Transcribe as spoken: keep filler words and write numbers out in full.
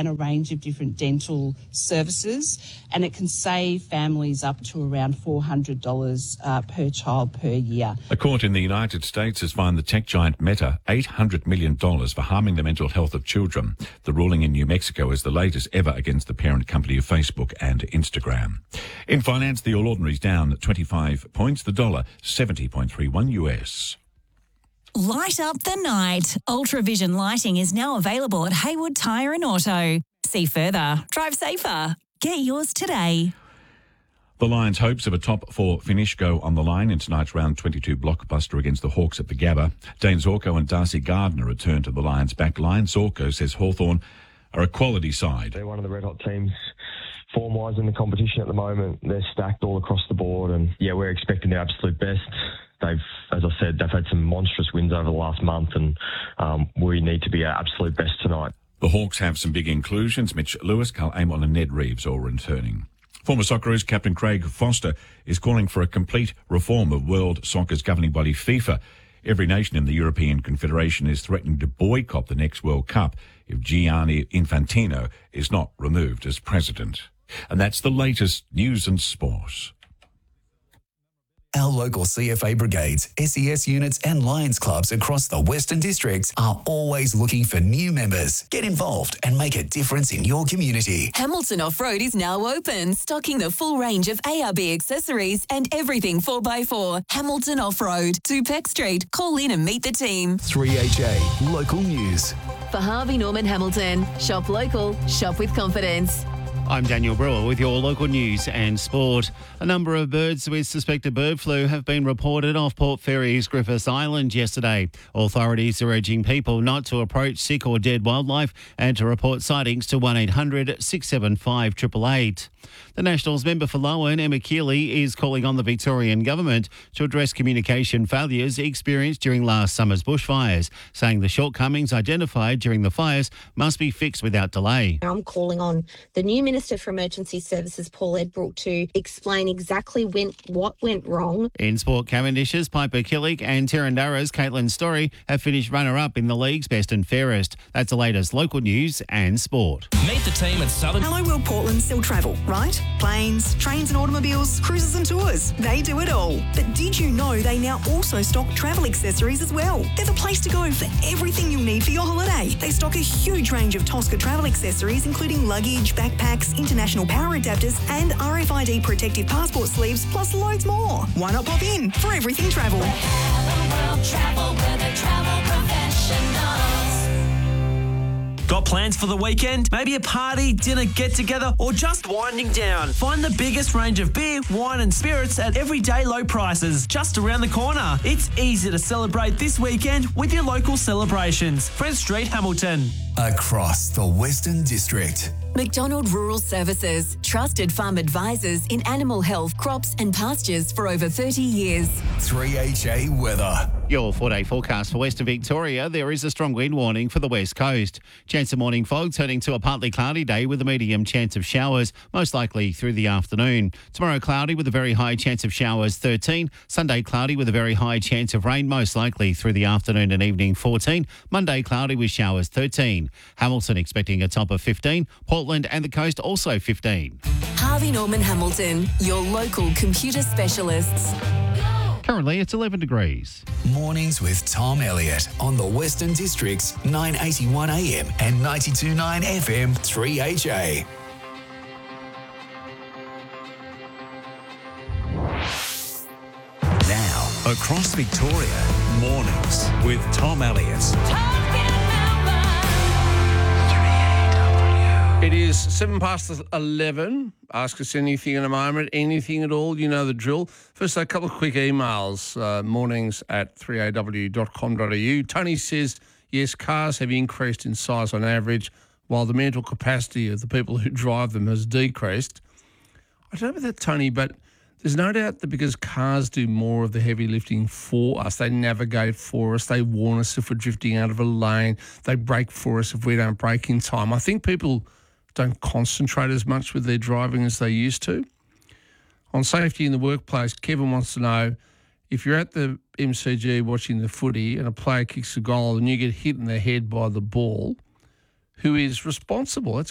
and a range of different dental services, and it can save families up to around four hundred dollars uh, per child per year. A court in the United States has fined the tech giant Meta eight hundred million dollars for harming the mental health of children. The ruling in New Mexico is the latest ever against the parent company of Facebook and Instagram. In finance, the All Ordinary's down twenty-five points, the dollar seventy point three one U S. Light up the night. Ultravision lighting is now available at Haywood Tyre and Auto. See further. Drive safer. Get yours today. The Lions' hopes of a top four finish go on the line in tonight's round twenty-two blockbuster against the Hawks at the Gabba. Dane Zorko and Darcy Gardner return to the Lions' back line. Zorko says Hawthorn are a quality side. They're one of the red-hot teams form-wise in the competition at the moment. They're stacked all across the board, and yeah, we're expecting their absolute best. They've, as I said, they've had some monstrous wins over the last month, and um, we need to be our absolute best tonight. The Hawks have some big inclusions. Mitch Lewis, Carl Amon and Ned Reeves all returning. Former Socceroos captain Craig Foster is calling for a complete reform of world soccer's governing body FIFA. Every nation in the European Confederation is threatening to boycott the next World Cup if Gianni Infantino is not removed as president. And that's the latest news and sport. Our local C F A brigades, S E S units and Lions clubs across the Western Districts are always looking for new members. Get involved and make a difference in your community. Hamilton Off-Road is now open, stocking the full range of A R B accessories and everything four by four. Hamilton Off-Road, two Peck Street. Call in and meet the team. three H A Local News. For Harvey Norman Hamilton, shop local, shop with confidence. I'm Daniel Brewer with your local news and sport. A number of birds with suspected bird flu have been reported off Port Fairy's Griffiths Island yesterday. Authorities are urging people not to approach sick or dead wildlife and to report sightings to one eight hundred six seven five eight eight eight. The Nationals member for Lowen, Emma Keeley, is calling on the Victorian government to address communication failures experienced during last summer's bushfires, saying the shortcomings identified during the fires must be fixed without delay. I'm calling on the new Minister for Emergency Services, Paul Edbrook, to explain exactly when, what went wrong. In sport, Cavendish's Piper Killick and Tarandara's Caitlin Story have finished runner-up in the league's best and fairest. That's the latest local news and sport. Meet the team at Southern. Hello World Portland still travel, right? Planes, trains and automobiles, cruises and tours. They do it all. But did you know they now also stock travel accessories as well? They're the place to go for everything you'll need for your holiday. They stock a huge range of Tosca travel accessories, including luggage, backpacks, international power adapters and R F I D protective passport sleeves, plus loads more. Why not pop in for everything travel? World Travel, where they travel professionals. Got plans for the weekend? Maybe a party, dinner, get-together, or just winding down? Find the biggest range of beer, wine and spirits at everyday low prices just around the corner. It's easy to celebrate this weekend with your local celebrations. Friend Street, Hamilton. Across the Western District. McDonald Rural Services, trusted farm advisors in animal health, crops and pastures for over thirty years. three H A weather. Your four-day forecast for Western Victoria. There is a strong wind warning for the west coast. Chance of morning fog turning to a partly cloudy day with a medium chance of showers, most likely through the afternoon. Tomorrow cloudy with a very high chance of showers, thirteen. Sunday cloudy with a very high chance of rain, most likely through the afternoon and evening, fourteen. Monday cloudy with showers, thirteen. Hamilton expecting a top of fifteen. Portland and the coast also fifteen. Harvey Norman Hamilton, your local computer specialists. Currently, it's eleven degrees. Mornings with Tom Elliott on the Western District's nine eighty-one A M and ninety-two point nine F M, three H A. Now, across Victoria, mornings with Tom Elliott. It is seven past eleven. Ask us anything in a moment, anything at all. You know the drill. First, a couple of quick emails. Uh, mornings at three A W dot com dot A U. Tony says, yes, cars have increased in size on average, while the mental capacity of the people who drive them has decreased. I don't know about that, Tony, but there's no doubt that because cars do more of the heavy lifting for us, they navigate for us, they warn us if we're drifting out of a lane, they brake for us if we don't brake in time. I think people don't concentrate as much with their driving as they used to. On safety in the workplace, Kevin wants to know, if you're at the M C G watching the footy and a player kicks a goal and you get hit in the head by the ball, who is responsible? That's